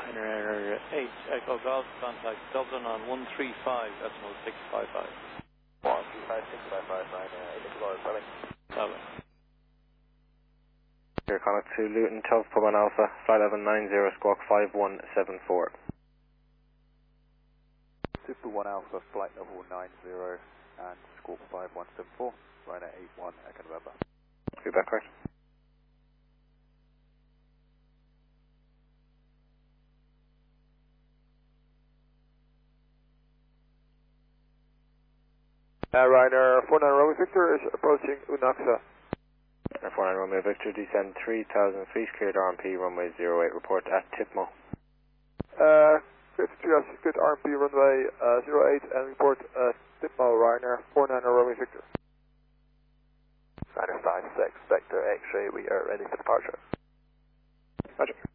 Ryanair 8 Echo Golf, contact Dublin on 135, decimal 655. 135, 655, Ryanair 8 Echo Golf, Dublin. Dublin. Here, contact to Luton, Tuv, Pullman Alpha, flight 1190, squawk 5174. 221 Alpha, flight level 90 and squawk 5174, Ryanair 81 Echo November. Feedback correct. Ryanair 49 Romeo Victor is approaching Unaxa. 49 Romeo Victor, descend 3,000 feet, cleared RMP, runway 08, report at Tipmo. Good RMP runway 08 and report Tipmo, Ryanair 49 Romeo Victor. Ryanair 56, Vector X-ray, we are ready for departure. Roger.